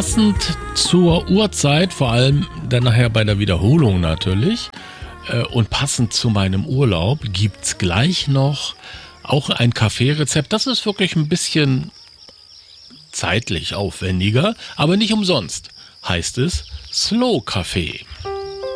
passend zur Uhrzeit, vor allem dann nachher bei der Wiederholung natürlich, und passend zu meinem Urlaub gibt's gleich noch auch ein Kaffeerezept. Das ist wirklich ein bisschen zeitlich aufwendiger, aber nicht umsonst heißt es Slow Kaffee.